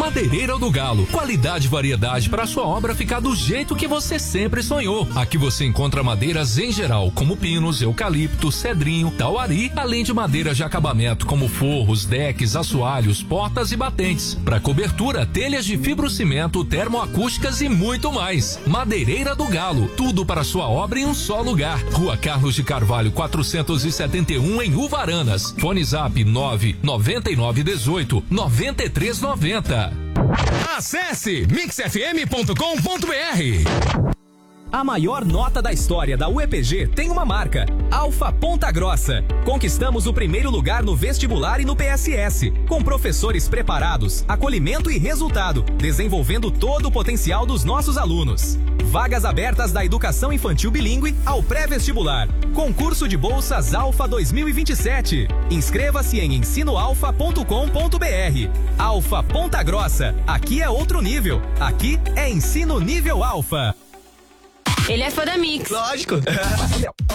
Madeireira do Galo, qualidade e variedade para sua obra ficar do jeito que você sempre sonhou. Aqui você encontra madeiras em geral, como pinos, eucalipto, cedrinho, tauari, além de madeiras de acabamento como forros, decks, assoalhos, portas e batentes. Para cobertura, telhas de fibrocimento, termoacústicas e muito mais. Madeireira do Galo, tudo para sua obra em um só lugar. Rua Carlos de Carvalho 471 em Uvaranas. Fone Zap 99918 9390. Acesse mixfm.com.br. A maior nota da história da UEPG tem uma marca, Alfa Ponta Grossa. Conquistamos o primeiro lugar no vestibular e no PSS, com professores preparados, acolhimento e resultado, desenvolvendo todo o potencial dos nossos alunos. Vagas abertas da educação infantil bilíngue ao pré-vestibular. Concurso de bolsas Alfa 2027. Inscreva-se em ensinoalfa.com.br. Alfa Ponta Grossa. Aqui é outro nível. Aqui é ensino nível Alfa. Ele é fã da Mix. Lógico.